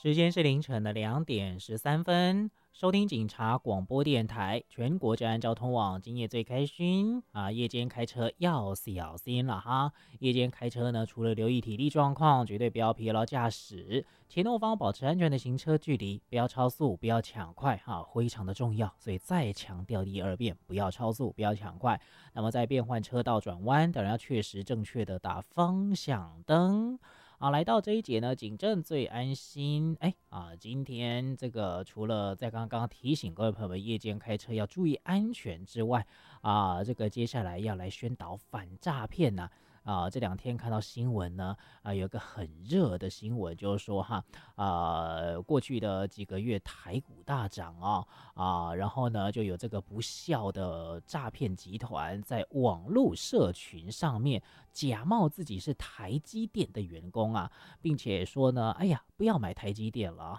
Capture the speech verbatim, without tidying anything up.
时间是凌晨的两点十三分，收听警察广播电台全国治安交通网，今夜最开心啊！夜间开车要小心了哈！夜间开车呢，除了留意体力状况，绝对不要疲劳驾驶，前后方保持安全的行车距离，不要超速，不要抢快哈，非常的重要。所以再强调第二遍，不要超速，不要抢快。那么在变换车道转弯，当然要确实正确的打方向灯。好，来到这一节呢，警政最安心。哎啊，今天这个除了在刚刚提醒各位朋友们夜间开车要注意安全之外，啊，这个接下来要来宣导反诈骗呢、啊。这两天看到新闻呢，啊，有一个很热的新闻，就是说哈，啊，过去的几个月台股大涨哦，啊，然后呢，就有这个不孝的诈骗集团在网络社群上面假冒自己是台积电的员工啊，并且说呢，哎呀，不要买台积电了